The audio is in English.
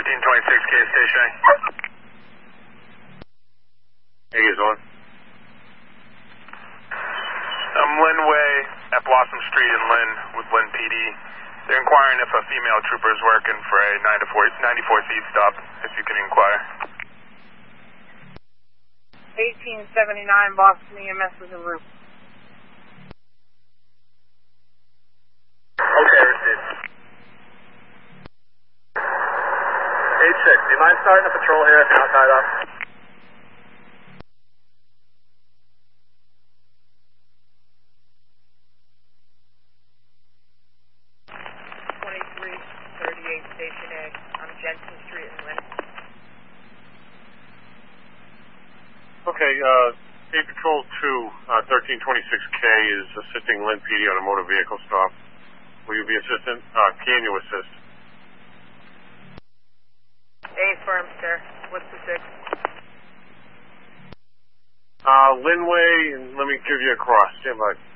1326K stationary. Hey, is on. Lynn Way at Blossom Street in Lynn with Lynn PD. They're inquiring if a female trooper is working for a 94 seat stop, if you can inquire. 1879 Boston EMS is en route. Okay, received. 8-6, do you mind starting a patrol here if you're not tied up? Station A on Jensen Street in Lynn. Okay, State Patrol 2, 1326K is assisting Lynn PD on a motor vehicle stop. Will you be assistant? Can you assist? A firm, sir. What's the 6? Lynn Way, and let me give you a cross. Stand by.